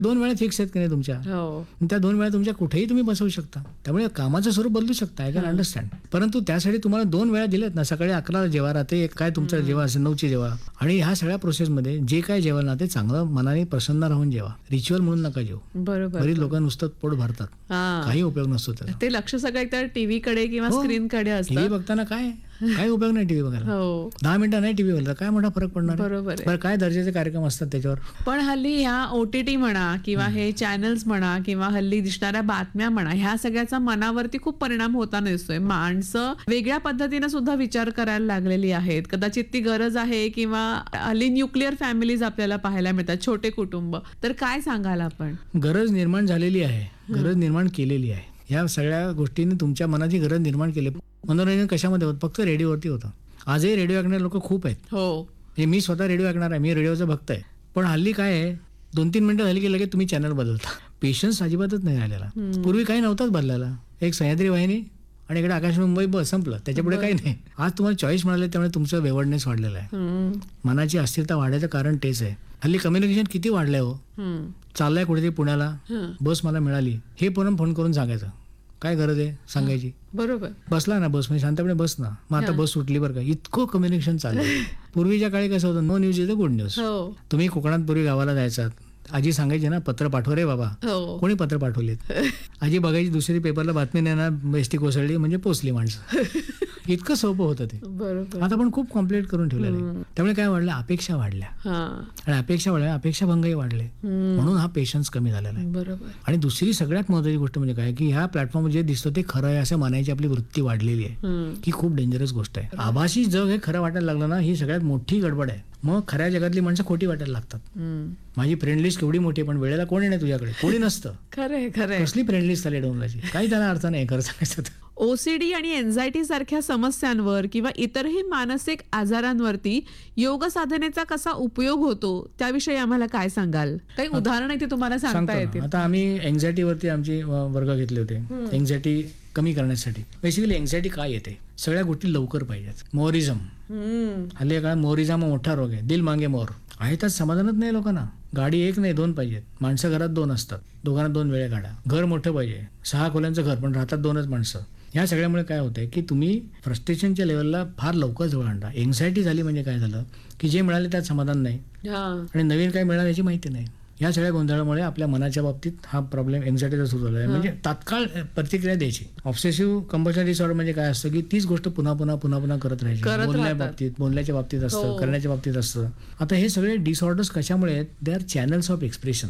2 वेळा फिक्स आहेत की नाही तुमच्या, हो. त्या 2 वेळा तुमच्या कुठेही तुम्ही बसवू शकता. त्यामुळे कामाचं स्वरूप बदलू शकता, आय कॅन अंडरस्टँड. परंतु त्यासाठी तुम्हाला 2 वेळा दिलेत ना, सकाळी 11ला जेवा, रात्री काय तुमचं जेवा असेल 9ची जेवा, आणि ह्या सगळ्या प्रोसेसमध्ये जे काय जेवण ना ते चांगलं मनाने प्रसन्न राहून जेवा. रिच्युअल म्हणून नका जेवू. बरोबर. बरीच लोक नुसतं पोट भरतात, हा. काही उपयोग नसतो त्याचा. ते लक्ष सगळं एकतर टीव्ही कडे किंवा हो. स्क्रीन कडे टीव्ही असतं. बघताना काही उपयोग नाही टीव्ही बघायला. हो 10 मिनिटं नाही टीव्ही बघायला काय मोठा फरक पडणार आहे? बरोबर आहे. बरं काय दर्जाचे कार्यक्रम असतात त्याच्यावर. पण हल्ली ह्या OTT म्हणा किंवा हे चॅनल्स म्हणा किंवा हल्ली दिसणाऱ्या बातम्या म्हणा, ह्या सगळ्याचा मनावरती खूप परिणाम होताना दिसतोय. माणसं वेगळ्या पद्धतीने सुद्धा विचार करायला लागलेली आहेत. कदाचित ती गरज आहे किंवा हल्ली न्यूक्लिअर फॅमिलीज आपल्याला पाहायला मिळतात, छोटे कुटुंब. तर काय सांगाल आपण? गरज निर्माण झालेली आहे, गरज निर्माण केलेली आहे. या सगळ्या गोष्टींनी तुमच्या मनाची गरज निर्माण केली. मनोरंजन कशामध्ये होतं? फक्त रेडिओवरती होतं. आजही रेडिओ ऐकणारे लोक खूप आहेत. हो. मी स्वतः रेडिओ ऐकणार आहे, मी रेडिओचा भक्त आहे. पण हल्ली काय आहे, 2-3 मिनिटं झाली की लगेच तुम्ही चॅनल बदलता. पेशन्स अजिबातच नाही राहिलेला. पूर्वी काही नव्हताच बदलायला. एक सह्याद्री वाहिनी आणि इकडे आकाश मुंबई, बस संपलं. त्याच्यापुढे काही नाही. आज तुम्हाला चॉईस मिळाले, त्यामुळे तुमचं वेवडनेस वाढलेला आहे. मनाची अस्थिरता वाढायचं कारण तेच आहे. हल्ली कम्युनिकेशन किती वाढलंय हो. चाललाय कुठेतरी पुण्याला, बस मला मिळाली, हे पुन्हा फोन करून सांगायचं. काय गरज आहे सांगायची? बरोबर. बसला ना बस मध्ये, शांतपणे बस ना, मग आता बस सुटली बरं का. इतकं कम्युनिकेशन चाललंय. पूर्वीच्या काळी कसं होतं, no news is a good news. तुम्ही कोकणात पूर्वी गावाला जायचात, आजी सांगायची ना, पत्र पाठव रे बाबा. कोणी पत्र पाठवलेत? आजी बघायची दुसरी पेपरला बातमी नाही ना, एसटी कोसळली म्हणजे पोचली माणसं. इतकं सोपं होतं ते. बरोबर. आता पण खूप कॉम्प्लिकेट करून ठेवलेलं आहे. त्यामुळे काय वाढलं, अपेक्षा वाढल्या, आणि अपेक्षा वाढल्या, अपेक्षाभंगही वाढले. म्हणून हा पेशन्स कमी झालेला आहे. बरोबर. आणि दुसरी सगळ्यात महत्वाची गोष्ट म्हणजे काय, की ह्या प्लॅटफॉर्म जे दिसतं ते खरं आहे असं मानायची आपली वृत्ती वाढलेली आहे. ही खूप डेंजरस गोष्ट आहे. आभासी जग हे खरं वाटायला लागलं ना, ही सगळ्यात मोठी गडबड आहे. मग खऱ्या जगातली माणसं खोटी वाटायला लागतात. माझी फ्रेंड लिस्ट केवढी मोठी, पण वेळेला कोणी नाही तुझ्याकडे, कोणी नसतं. खरंय खरंय. कसली फ्रेंड लिस्ट झाली डोंगराची, काही त्याला अर्थ नाही खरं सांगायचं तर. OCD आणि एन्झायटी सारख्या समस्यांवर किंवा इतरही मानसिक आजारांवरती योग साधनेचा कसा उपयोग होतो, त्याविषयी आम्हाला काय सांगाल? काही उदाहरण ते तुम्हाला सांगता सांगतो येतील? ना. आता आम्ही एन्झायटीवरती आमचे वर्ग घेतले होते, एन्झायटी कमी करण्यासाठी. बेसिकली एन्झायटी काय येते, सगळ्या गोष्टी लवकर पाहिजेत. मोरिझम, हल्ली काळात मोरिझम मोठा रोग आहे. दिल मांगे मोर आहे, तर समाधानच नाही लोकांना. गाडी 1 नाही 2 पाहिजेत. माणसं घरात 2 असतात, दोघांना 2 वेळा गाड्या. घर मोठं पाहिजे, 6 खोल्यांचं घर, पण राहतात 2च माणसं. ह्या सगळ्यामुळे काय होतंय, की तुम्ही फ्रस्ट्रेशनच्या लेवलला फार लवकर जवळ आणता. एन्झायटी झाली म्हणजे काय झालं, की जे मिळाले त्यात समाधान नाही, आणि नवीन काय मिळालं याची माहिती नाही. या सगळ्या गोंधळामुळे आपल्या मनाच्या बाबतीत हा प्रॉब्लेम एन्झायटीचा सुरू झाला आहे. म्हणजे तात्काळ प्रतिक्रिया द्यायची. ऑब्सेसिव्ह कंपल्शन डिसऑर्डर म्हणजे काय असतं, की तीच गोष्ट पुन्हा पुन्हा पुन्हा पुन्हा करत राहायची. बोलण्याच्या बाबतीत असतं, करण्याच्या बाबतीत असतं. आता हे सगळे डिसऑर्डर्स कशामुळे आहेत? They are channels of expression.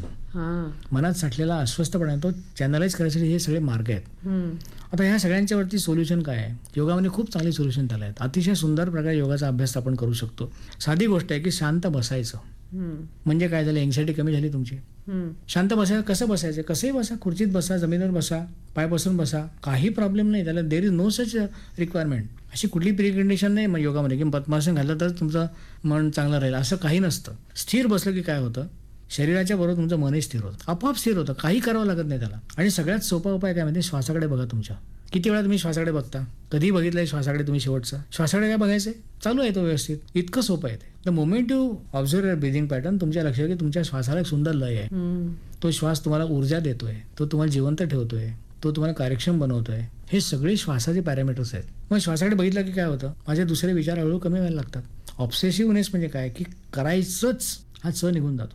मनात साठलेला अस्वस्थपणा तो चॅनलाइज करायसाठी हे सगळे मार्ग आहेत. आता ह्या सगळ्यांच्या वरती सोल्युशन काय आहे? योगामध्ये खूप चांगली सोल्युशन त्याला आहेत. अतिशय सुंदर प्रकारे योगाचा अभ्यास आपण करू शकतो. साधी गोष्ट आहे की शांत बसायचं. म्हणजे काय झालं, एन्झायटी कमी झाली तुमची. शांत बसायचं. कसं बसायचं? कसंही बसा, खुर्चीत बसा, जमिनीवर बसा, पाय पसरून बसा, काही प्रॉब्लेम नाही त्याला. There is no such requirement. अशी कुठली प्री कंडिशन नाही मग योगामध्ये की पद्मासन घातलं तर तुमचं मन चांगलं राहील, असं काही नसतं. स्थिर बसलं की काय होतं, शरीराच्या बरोबर तुमचं मनही स्थिर होतं, आपोआप स्थिर होतं, काही करावं लागत नाही त्याला. आणि सगळ्यात सोपा उपाय काय माहिती, श्वासाकडे बघा तुमच्या. किती वेळा तुम्ही श्वासाकडे बघता? कधी बघितलंय श्वासाकडे तुम्ही शेवटचं? श्वासाकडे काय बघायचंय? चालू आहे तो व्यवस्थित. इतकं सोपं आहे ते. The moment you observe your breathing pattern, तुमच्या लक्षात की तुमच्या श्वासाला एक सुंदर लय आहे. तो श्वास तुम्हाला ऊर्जा देतोय, तो तुम्हाला जिवंत ठेवतोय, तो तुम्हाला कार्यक्षम बनवतोय. हे सगळे श्वासाचे पॅरामीटर्स आहेत. मग श्वासाकडे बघितलं की काय होतं, माझे दुसरे विचार हळूहळू कमी व्हायला लागतात. ऑब्सेसिव्हनेस म्हणजे काय, की करायचंच हा च निघून जातो.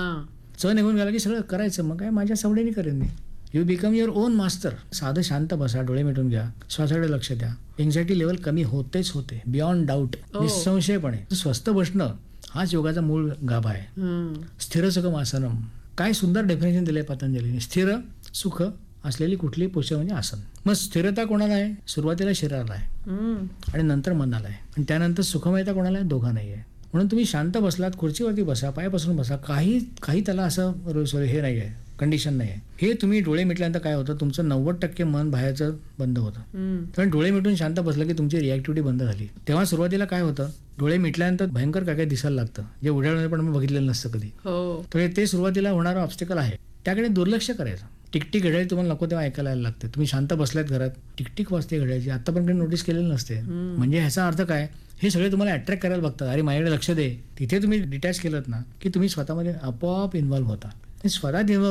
च निघून गेला की सगळं करायचं, मग काय माझ्या सवडीने करेन मी. You become your on master. साधं शांत बसा, डोळे मिटून घ्या, श्वासाकडे लक्ष द्या. एन्झायटी लेवल कमी होतेच होते, बियॉन्ड डाऊट, निसंशयपणे. स्वस्थ बसणं हाच योगाचा मूळ गाभा आहे. स्थिर सुखम आसनम, काय सुंदर डेफिनेशन दिलंय पतंजलीने. स्थिर सुख असलेली कुठली पोस्चर म्हणजे आसन. मग स्थिरता कोणाला आहे? सुरुवातीला शरीराला आहे, आणि नंतर मनाला आहे, आणि त्यानंतर सुखमयता कोणाला आहे? दोघांनाही आहे. म्हणून तुम्ही शांत बसलात, खुर्चीवरती बसा, पाय पसरून बसा, काही त्याला असं हे नाही आहे, कंडिशन नाही आहे. हे तुम्ही डोळे मिटल्यानंतर काय होतं, तुमचं 90% मन बाहेरचं बंद होतं. कारण डोळे मिटून शांत बसलं की तुमची रिॲक्टिव्हिटी बंद झाली. तेव्हा सुरुवातीला काय होतं, डोळे मिटल्यानंतर भयंकर काय दिसायला लागतं, जे उड्यामध्ये पण मी बघितलेलं नसतं कधी. तर ते सुरुवातीला होणारं ऑब्स्टिकल आहे, त्याकडे दुर्लक्ष करायचं. टिकटिक घड्याळी तुम्हाला नको तेव्हा ऐकायला यायला लागते. तुम्ही शांत बसल्यात घरात, टिकटिक वाजते घड्याळीची, आतापर्यंत काही नोटीस केलेलं नसते. म्हणजे ह्याचा अर्थ काय, हे सगळे तुम्हाला अट्रॅक्ट करायला बघतात. अरे माझ्याकडे लक्ष दे. तिथे तुम्ही डिटॅच केलं ना की तुम्ही स्वतःमध्ये आपोआप इन्व्हॉल्व्ह होता. स्वतः